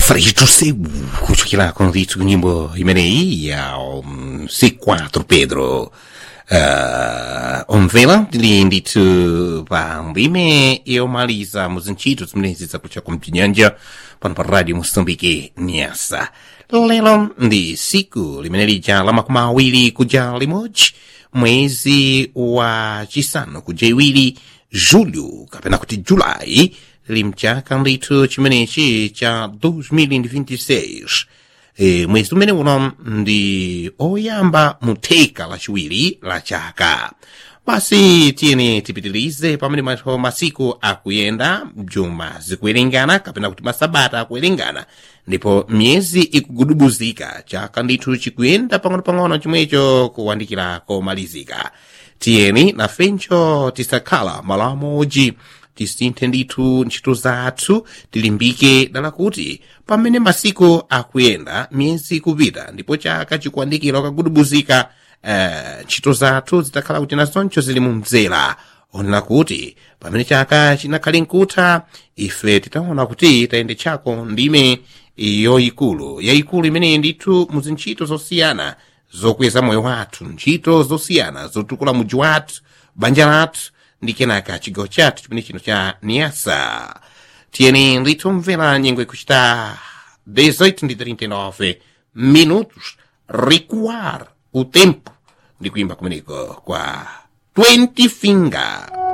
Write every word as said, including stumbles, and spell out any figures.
Frito seu kuchokera com dito nyimbo imeneyi ya um, C quatro Pedro uh, omvela tili ndithu pa mbime yomaliza muzintchito zimenezi zakucha kumchinyanja pano pa radio Moçambique Niassa. Lero ndi siku limene lija la makumi awiri kuja limodzi mwezi wa chisanu kuja iwiri julho kapena kuti julayi limchaka ndithu chimenechi cha dois mil e vinte e seis. E, mwezi umene uno ndi oyamba mutheka lachiwiri la chaka. Basi tiyeni tipitilize pamene masiku akuyenda, juma zikuwerengana kapena kuti masabata akuwerengana, ndipo miyezi ikugudubuzika, chaka ndithu chikuyenda pang'ono-pang'ono chomwecho kuwandikira komalizika. Tiyeni nafencho tisakhala malo amodzi, tisinthe ndithu ntchito zathu, tilimbike dala kuti pamene masiku akuyenda, miyezi ikupita, ndipo chaka chikuwandikira kagudubuzika, uh, ntchito zathu zitakhala kuti nazoncho zili mumzera. Onena kuti pamene chaka chinakhale nkutha, ife titaona kuti tayende chako ndime yoyikulu yayikulu imeneyi ndithu muzintchito zosiyana zokweza moyo wathu, ntchito zosiyana zotukula mudzi wathu, banja lathu ndi kenaka chigawo chathu chimene chino cha Niassa. Tiyeni ndithu mvera nyengo ikuchita dezoito ndi trinta e nove minutos, recuar o tempo ndi kuimba kumeneko kwa twenty finger.